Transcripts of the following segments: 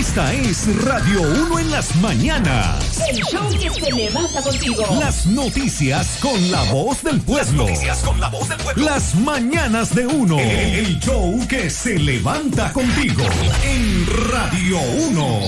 Esta es Radio 1 en las mañanas. El show que se levanta contigo. Las noticias con la voz del pueblo. Las mañanas de 1. El show que se levanta contigo en Radio 1.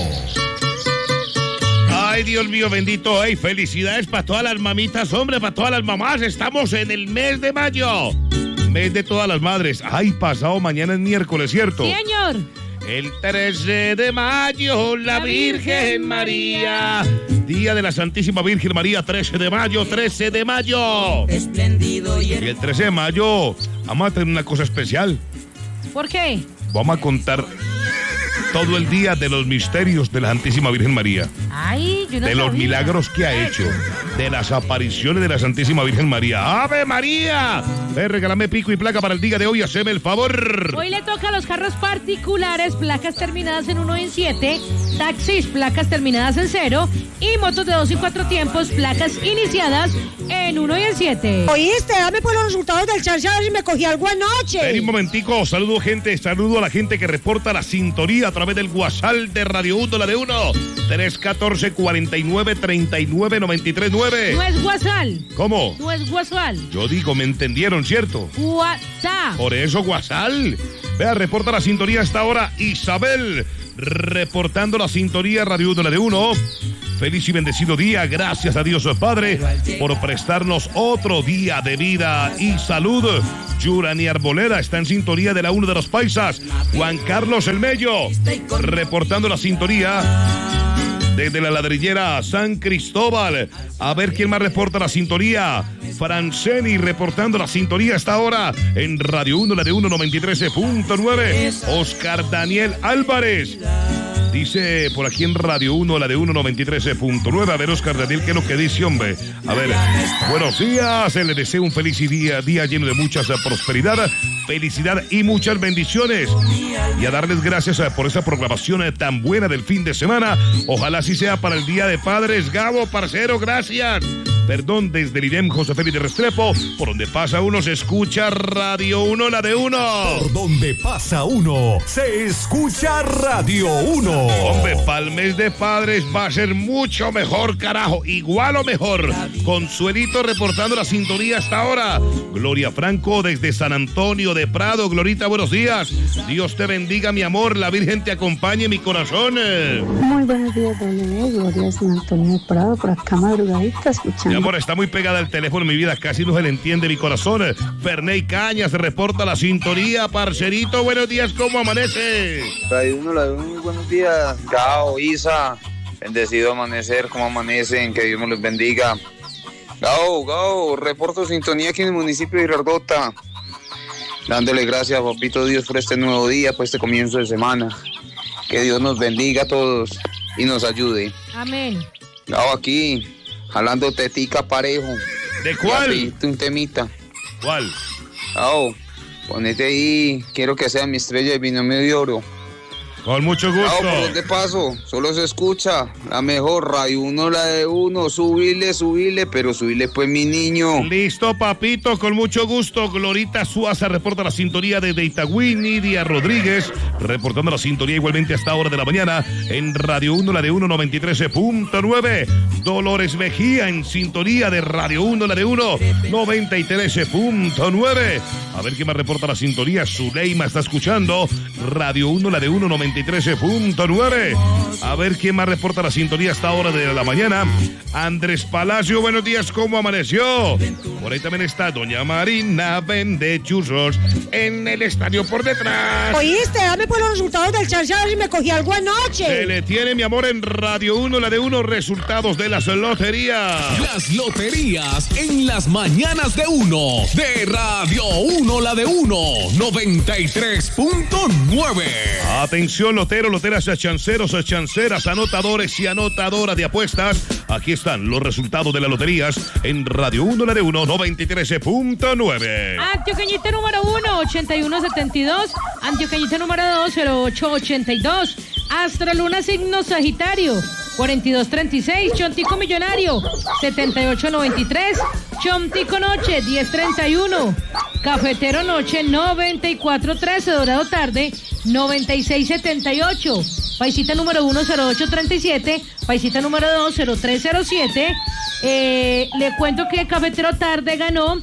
Ay, Dios mío bendito. Hey, felicidades para todas las mamitas, hombre, para todas las mamás. Estamos en el mes de mayo. Mes de todas las madres. Ay, pasado mañana es miércoles, ¿cierto? Sí, señor. El 13 de mayo, la Virgen María. Día de la Santísima Virgen María, 13 de mayo, 13 de mayo. Espléndido Y el 13 de mayo vamos a tener una cosa especial. ¿Por qué? Vamos a contar todo el día de los misterios de la Santísima Virgen María. Ay, yo no De los sabía. milagros que ha hecho, de las apariciones de la Santísima Virgen María. ¡Ave María! Regálame pico y placa para el día de hoy, haceme el favor. Hoy le toca a los carros particulares, placas terminadas en 1 y en 7, taxis, placas terminadas en 0, y motos de 2 y 4 tiempos, placas iniciadas en 1 y en 7. Oíste, dame por los resultados del chance a ver si me cogí algo anoche. Ven un momentico, saludo a la gente que reporta la sintonía a través del WhatsApp de Radio 1, la de 1, 314-49-39-93-9. No es WhatsApp. ¿Cómo? No es WhatsApp. Yo digo, me entendieron, ¿cierto? WhatsApp. Por eso WhatsApp. Vea, reporta la sintonía hasta ahora Isabel, reportando la sintonía Radio 1, la de 1. Feliz y bendecido día, gracias a Dios Padre por prestarnos otro día de vida y salud. Yurani Arboleda está en sintonía de la 1 de los Paisas. Juan Carlos El Mello, reportando la sintonía desde la ladrillera San Cristóbal. A ver quién más reporta la sintonía. Franceni reportando la sintonía hasta ahora en Radio 1, la de 1, 93.9. Oscar Daniel Álvarez dice por aquí en Radio 1, la de 1, 93.9. A ver, Oscar Daniel, ¿qué es lo que dice, hombre? A ver, buenos días. Le deseo un feliz día lleno de mucha prosperidad, felicidad y muchas bendiciones. Y a darles gracias por esa programación tan buena del fin de semana. Ojalá así sea para el Día de Padres. Gabo, parcero, gracias. Perdón, desde el IDEM José Félix de Restrepo, por donde pasa uno se escucha Radio 1, la de 1. Por donde pasa uno, se escucha Radio 1. Hombre, para el mes de padres va a ser mucho mejor, carajo. Igual o mejor. Consuelito reportando la sintonía hasta ahora. Gloria Franco desde San Antonio de Prado. Glorita, buenos días. Dios te bendiga, mi amor. La Virgen te acompañe, mi corazón. Muy buenos días, doña Gloria San Antonio de Prado, por acá madrugadita escuchando. Mi amor, está muy pegada el teléfono, mi vida, casi no se le entiende, mi corazón. Ferney Cañas reporta la sintonía, parcerito, buenos días, ¿cómo amanece? Radio 1, la de 1, muy buenos días. Gao, Isa, bendecido amanecer, ¿cómo amanecen? Que Dios me los bendiga. Gao, reporto sintonía aquí en el municipio de Girardota. Dándole gracias, papito Dios, por este nuevo día, por este comienzo de semana. Que Dios nos bendiga a todos y nos ayude. Amén. Gao, aquí, jalando tetica parejo. ¿De cuál? Rapidito, un temita. ¿Cuál? Gao, ponete ahí, quiero que sea mi estrella de binomio de oro. Con mucho gusto. ¿Por dónde paso? Solo se escucha la mejor Radio 1, la de 1. Subile, pero subile pues, mi niño. Listo, papito, con mucho gusto. Glorita Suaza reporta la sintonía desde Itagüí. Nidia Rodríguez reportando la sintonía igualmente hasta hora de la mañana en Radio 1, la de 1, 93.9. Dolores Mejía en sintonía de Radio 1, la de 1, 93.9. A ver quién más reporta la sintonía. Zuleima está escuchando Radio 1, la de 1, 93.9. A ver quién más reporta la sintonía hasta hora de la mañana. Andrés Palacio, buenos días, ¿cómo amaneció? Por ahí también está doña Marina, vende churros en el estadio por detrás. Oíste, dame por los resultados del chance a ver si me cogí algo anoche. Se le tiene, mi amor, en Radio 1, la de 1, resultados de las loterías. Las loterías en las mañanas de 1 de Radio 1, la de 1, 93.9. Atención, loteras, chanceros, chanceras, anotadores y anotadoras de apuestas. Aquí están los resultados de las loterías en Radio 1, la de 1, 93.9. Antioqueñita número 1, 8172. Antioqueñita número 2, 0882. Astroluna signo Sagitario, 4236. Chontico Millonario, 7893. Chontico Noche, 1031. Cafetero Noche 9413, Dorado Tarde 9678, Paisita número 1 0837, Paisita número 2 0307. Le cuento que Cafetero Tarde ganó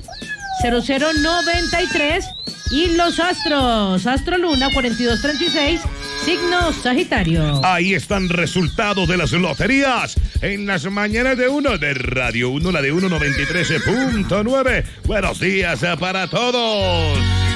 0093 y los Astros, Astro Luna 4236, signo Sagitario. Ahí están resultados de las loterías en las mañanas de uno de Radio 1, la de 1 93.9. Buenos días para todos.